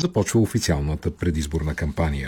започва официалната предизборна кампания.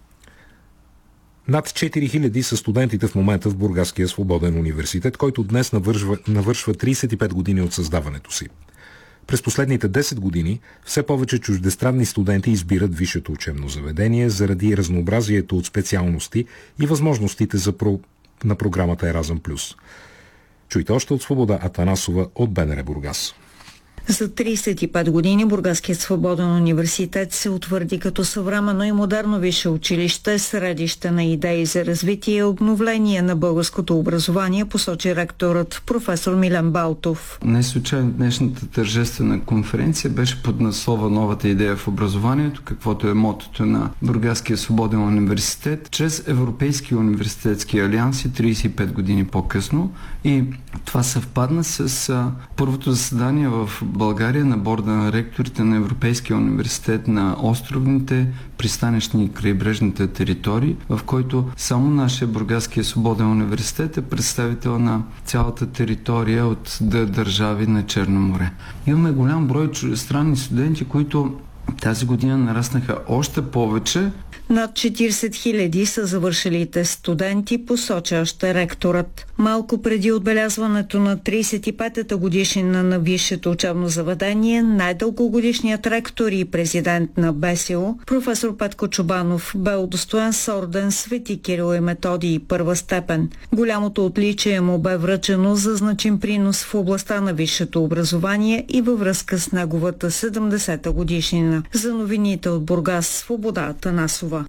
Над 4000 са студентите в момента в Бургаския свободен университет, който днес навършва 35 години от създаването си. През последните 10 години все повече чуждестранни студенти избират висшето учебно заведение заради разнообразието от специалности и възможностите на програмата Еразъм Плюс. Чуйте още от Свобода Атанасова от БНР Бургас. За 35 години Бургаският свободен университет се утвърди като съвременно и модерно висше училище, средище на идеи за развитие и обновление на българското образование, посочи ректорът професор Милен Балтов. Не случайно днешната тържествена конференция беше под наслова "Новата идея в образованието", каквото е мотото на Бургаския свободен университет, чрез Европейския университетски алианс и 35 години по-късно. И това съвпадна с първото заседание в България на борда на ректорите на Европейския университет на островните, пристанищни и крайбрежните територии, в който само нашия Бургаския свободен университет е представител на цялата територия от държави на Черно море. Имаме голям брой чуждестранни студенти, които тази година нараснаха още повече. Над 40 000 са завършилите студенти, посоча още ректорът. Малко преди отбелязването на 35-та годишнина на висшето учебно заведение, най-дългогодишният ректор и президент на БСУ, професор Петко Чобанов, бе удостоен с орден Свети Кирил и Методий първа степен. Голямото отличие му бе връчено за значим принос в областта на висшето образование и във връзка с неговата 70-та годишнина. За новините от Бургас, Свобода Атанасова.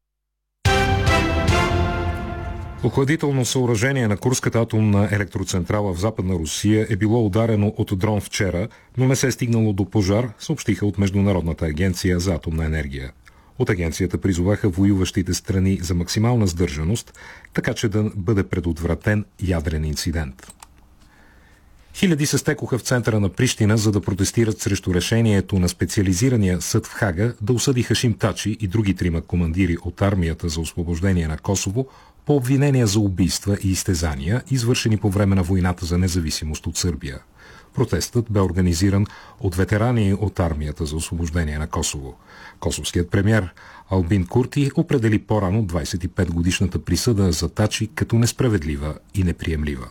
Охладително съоръжение на Курската атомна електроцентрала в Западна Русия е било ударено от дрон вчера, но не се е стигнало до пожар, съобщиха от Международната агенция за атомна енергия. От агенцията призоваха воюващите страни за максимална сдържаност, така че да бъде предотвратен ядрен инцидент. Хиляди се стекоха в центъра на Прищина, за да протестират срещу решението на специализирания съд в Хага да осъди Хашим Тачи и други трима командири от армията за освобождение на Косово по обвинения за убийства и изтезания, извършени по време на войната за независимост от Сърбия. Протестът бе организиран от ветерани от армията за освобождение на Косово. Косовският премиер Албин Курти определи по-рано 25-годишната присъда за Тачи като несправедлива и неприемлива.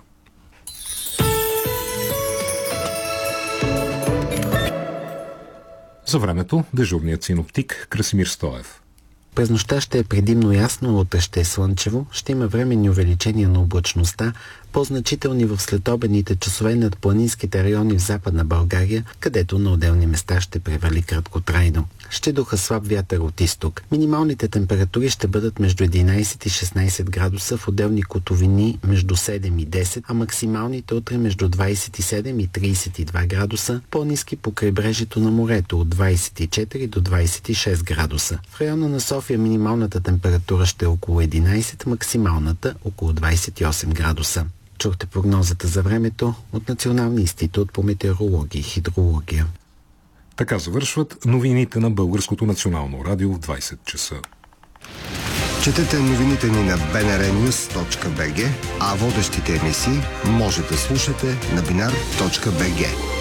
За времето дежурният синоптик Красимир Стоев. През нощта ще е предимно ясно, утре ще е слънчево, ще има временни увеличения на облачността, по-значителни в следобедните часове над планинските райони в Западна България, където на отделни места ще превали краткотрайно. Ще духа слаб вятър от изток. Минималните температури ще бъдат между 11 и 16 градуса, в отделни котловини между 7 и 10, а максималните утре между 27 и 32 градуса, по-ниски по крайбрежието на морето от 24 до 26 градуса. В района на София минималната температура ще е около 11, максималната около 28 градуса. Чухте прогнозата за времето от Националния институт по метеорология и хидрология. Така завършват новините на Българското национално радио в 20 часа. Четете новините ни на bnrnews.bg, а водещите емисии може да слушате на binar.bg.